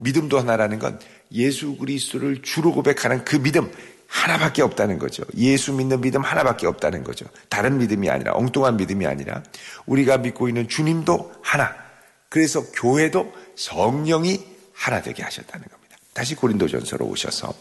믿음도 하나라는 건 예수 그리스도를 주로 고백하는 그 믿음 하나밖에 없다는 거죠. 예수 믿는 믿음 하나밖에 없다는 거죠. 다른 믿음이 아니라, 엉뚱한 믿음이 아니라 우리가 믿고 있는 주님도 하나. 그래서 교회도 성령이 하나 되게 하셨다는 겁니다. 다시 고린도전서로 오셔서,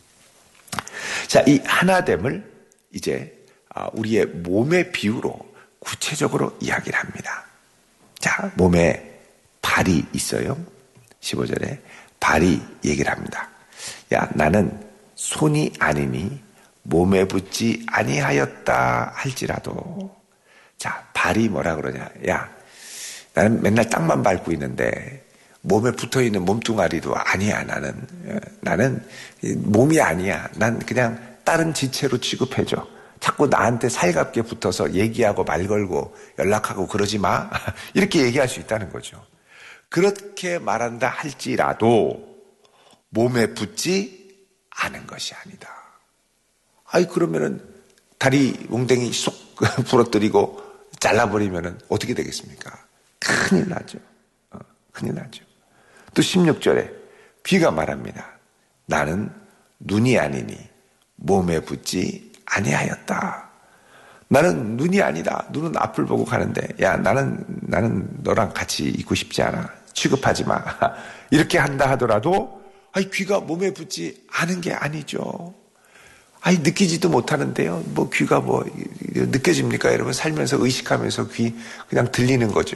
자, 이 하나됨을 이제 우리의 몸의 비유로 구체적으로 이야기를 합니다. 자, 몸에 발이 있어요. 15절에 발이 얘기를 합니다. 야, 나는 손이 아니니 몸에 붙지 아니하였다 할지라도. 자, 발이 뭐라 그러냐. 야, 나는 맨날 땅만 밟고 있는데 몸에 붙어있는 몸뚱아리도 아니야. 나는 몸이 아니야. 난 그냥 다른 지체로 취급해줘. 자꾸 나한테 살갑게 붙어서 얘기하고 말 걸고 연락하고 그러지 마. 이렇게 얘기할 수 있다는 거죠. 그렇게 말한다 할지라도 몸에 붙지 않은 것이 아니다. 아이, 그러면은 다리 웅댕이 쏙 부러뜨리고 잘라버리면은 어떻게 되겠습니까? 큰일 나죠. 큰일 나죠. 또 16절에 귀가 말합니다. 나는 눈이 아니니 몸에 붙지 아니하였다. 나는 눈이 아니다. 눈은 앞을 보고 가는데, 야, 나는 너랑 같이 있고 싶지 않아. 취급하지 마. 이렇게 한다 하더라도, 아이, 귀가 몸에 붙지 않은 게 아니죠. 아이, 느끼지도 못하는데요. 뭐 귀가 뭐 느껴집니까? 여러분, 살면서 의식하면서 귀 그냥 들리는 거죠.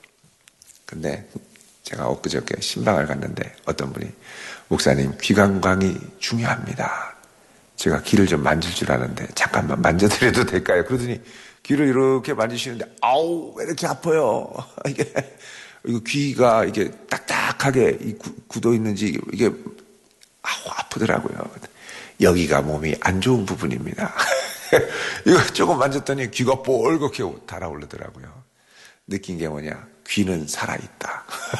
근데 제가 엊그저께 신방을 갔는데 어떤 분이, 목사님, 귀 건강이 중요합니다. 제가 귀를 좀 만질 줄 아는데 잠깐만 만져드려도 될까요? 그러더니 귀를 이렇게 만지시는데, 아우, 왜 이렇게 아파요? 이거 귀가 이게 딱딱하게 굳어 있는지 이게 아프더라고요. 여기가 몸이 안 좋은 부분입니다. 이거 조금 만졌더니 귀가 뻘겋게 달아오르더라고요. 느낀 게 뭐냐? 귀는 살아있다.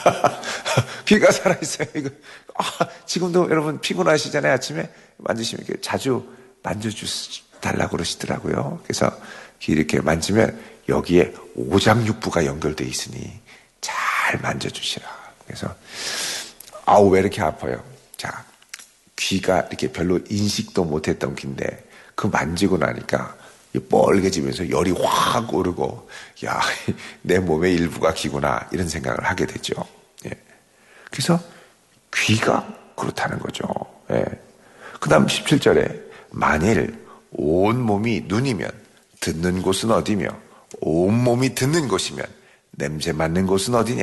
귀가 살아있어요. 이거 지금도 여러분 피곤하시잖아요. 아침에 만지시면 이렇게 자주 만져달라고 그러시더라고요. 그래서 귀 이렇게 만지면 여기에 오장육부가 연결되어 있으니 잘 만져주시라. 그래서 아우, 왜 이렇게 아파요? 자, 귀가 이렇게 별로 인식도 못했던 귀인데 그 만지고 나니까 뻘개지면서 열이 확 오르고, 야, 내 몸의 일부가 귀구나, 이런 생각을 하게 되죠. 예. 그래서 귀가 그렇다는 거죠. 예. 그 다음 17절에 만일 온 몸이 눈이면 듣는 곳은 어디며 온 몸이 듣는 곳이면 냄새 맡는 곳은 어디냐.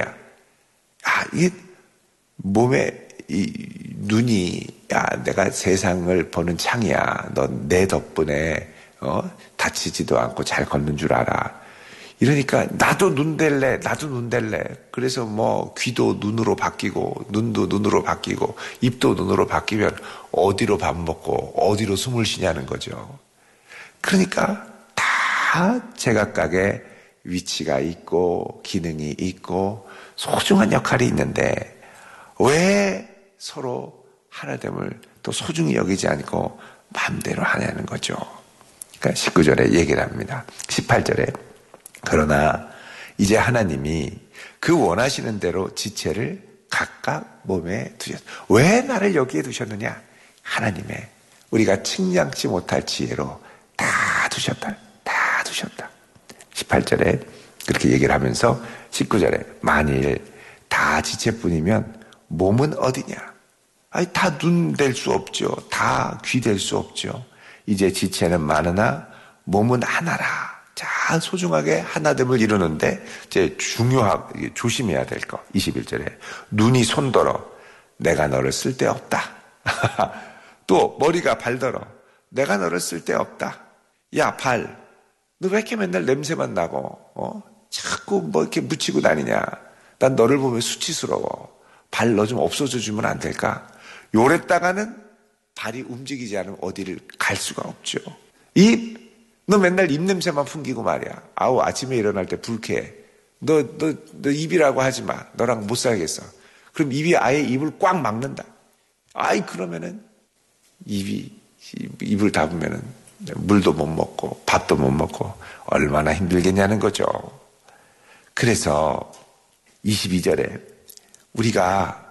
이게 몸에 이 눈이, 야, 내가 세상을 보는 창이야. 넌 내 덕분에 다치지도 않고 잘 걷는 줄 알아. 이러니까 나도 눈 댈래. 그래서 뭐 귀도 눈으로 바뀌고 눈도 눈으로 바뀌고 입도 눈으로 바뀌면 어디로 밥 먹고 어디로 숨을 쉬냐는 거죠. 그러니까 다 제각각의 위치가 있고 기능이 있고 소중한 역할이 있는데 왜 서로 하나됨을 또 소중히 여기지 않고 마음대로 하냐는 거죠. 그러니까 19절에 얘기를 합니다. 18절에 그러나 이제 하나님이 그 원하시는 대로 지체를 각각 몸에 두셨다. 왜 나를 여기에 두셨느냐? 하나님의 우리가 측량치 못할 지혜로 다 두셨다. 18절에 그렇게 얘기를 하면서 19절에 만일 다 지체뿐이면 몸은 어디냐? 다 눈 될 수 없죠. 다 귀 될 수 없죠. 이제 지체는 많으나 몸은 하나라. 자, 소중하게 하나됨을 이루는데 이제 중요하게 조심해야 될 거. 21절에 눈이 손더러 내가 너를 쓸데없다. 또 머리가 발더러 내가 너를 쓸데없다. 야, 발, 너 왜 이렇게 맨날 냄새만 나고 자꾸 뭐 이렇게 묻히고 다니냐. 난 너를 보면 수치스러워. 발 너 좀 없어져 주면 안 될까? 요랬다가는 발이 움직이지 않으면 어디를 갈 수가 없죠. 입, 너 맨날 입 냄새만 풍기고 말이야. 아우, 아침에 일어날 때 불쾌해. 너 입이라고 하지 마. 너랑 못 살겠어. 그럼 입이 아예 입을 꽉 막는다. 그러면은 입을 닫으면은 물도 못 먹고 밥도 못 먹고 얼마나 힘들겠냐는 거죠. 그래서 22절에 우리가